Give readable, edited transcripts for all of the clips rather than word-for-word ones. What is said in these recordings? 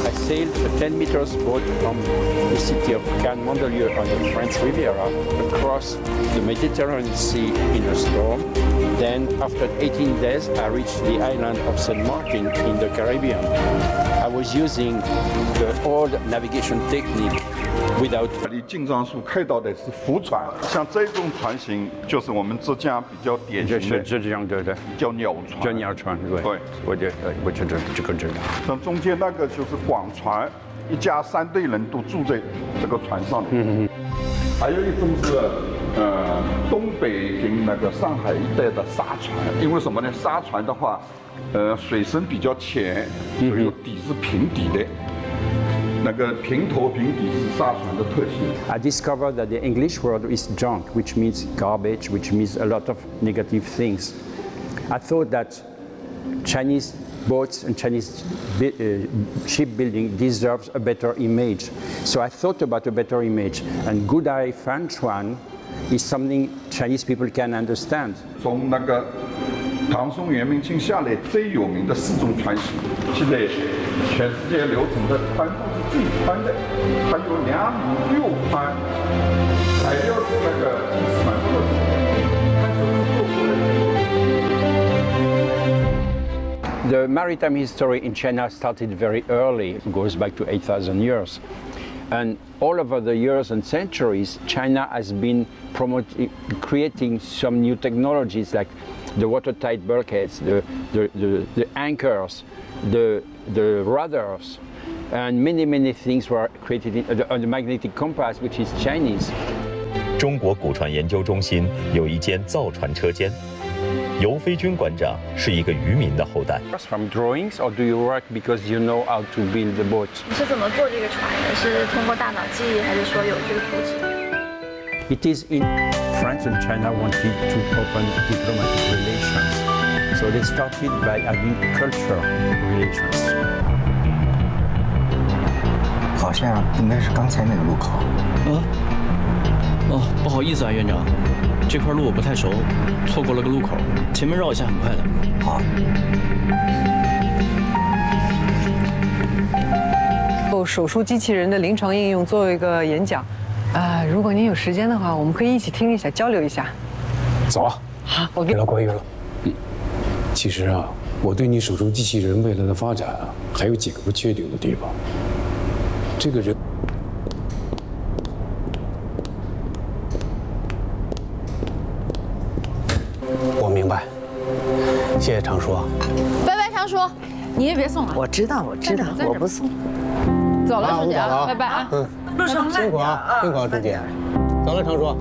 I sailed a 10 meters boat from the city of Cannes Mandelieu on the French Riviera across the Mediterranean Sea in a storm. Then, after 18 days, I reached the island of St. Martin in the Caribbean. I was using the old navigation technique without. 离进藏树开到的是浮船，像这种船型就是我们浙江比较典型的， 是这样的， 叫鸟船。 叫鸟船，对。对，我觉得这个知道。 像中间那个就是广船，一家3队人都住在这个船上的。还有一种是东北跟那个上海一带的沙船，因为什么呢？沙船的话，水深比较浅，所以底是平底的。 那个平头平底是沙船的特性。 I discovered that the English word is junk, which means garbage, which means a lot of negative things. I thought that Chinese boats and Chinese shipbuilding deserves a better image. So I thought about a better image, and Gudai Fanchuan is something Chinese people can understand. 从那个唐宋元明清下来最有名的4种船型，现在全世界流通的宽度是最宽的，它有2米6宽，材料是那个伊斯兰特色，它就是做出来的。 The maritime history in China started very early. It goes back to 8,000 years. And all over the years and centuries, China has been creating some new technologies like the watertight bulkheads, the anchors, the rudders, and many things were created on the magnetic compass, which is Chinese. 中国古船研究中心有一间造船车间。 尤飞军馆长是一个渔民的后代。 From drawings, or do you work because you know how to build the boat? 你是怎么做这个船的？是通过大脑记忆，还是说有这个图纸 It is in France and China wanted to open diplomatic relations, so they started by having cultural relations. 好像应该是刚才那个路口。 不好意思啊，院长。 这块路我不太熟，错过了个路口，前面绕一下很快的。 好。 手术机器人的临床应用作为一个演讲，如果您有时间的话，我们可以一起听一下，交流一下。 走啊！ 好，我给约了，快约了。其实啊，我对你手术机器人未来的发展啊，还有几个不确定的地方。这个人。 我明白，谢谢常叔。 拜拜，常叔，你也别送了。 我知道，我不送。 走了，朱姐， 走了， 拜拜啊。 路上慢辛苦啊，辛苦啊，朱姐。走了，常叔。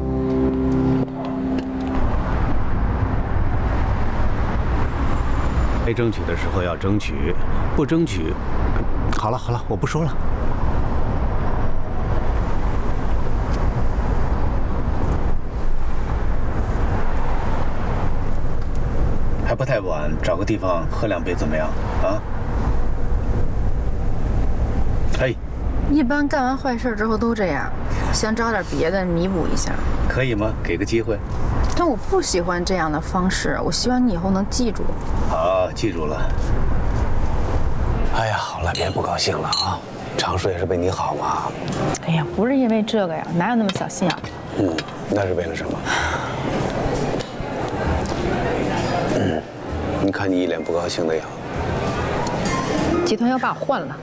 该争取的时候要争取，不争取，好了，我不说了。 还不太晚，找个地方喝2杯怎么样？啊？嘿， 一般干完坏事之后都这样，想找点别的弥补一下。 可以吗？给个机会。 但我不喜欢这样的方式，我希望你以后能记住。 好，记住了。哎呀，好了，别不高兴了啊！常叔也是为你好嘛。 哎呀，不是因为这个呀，哪有那么小心眼？ 那是为了什么？ 你看你一脸不高兴的样子。 集团要把我换了。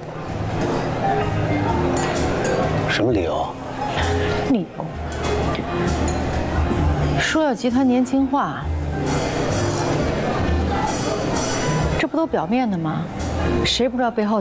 什么理由？ 理由？说要集团年轻化，这不都表面的吗？谁不知道背后